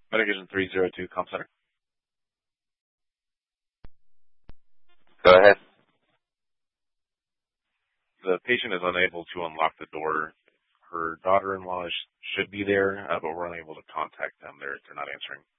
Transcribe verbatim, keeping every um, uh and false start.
Medication three zero two, Comp Center. Go ahead. The patient is unable to unlock the door. Her daughter-in-law sh- should be there, uh, but we're unable to contact them. They're, they're not answering.